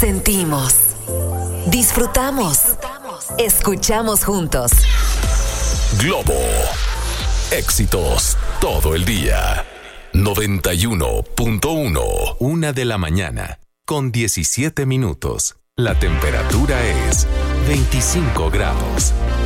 Sentimos, disfrutamos, escuchamos juntos. Globo. Éxitos todo el día. 91.1. 1:00 con 17 minutos. La temperatura es 25 grados.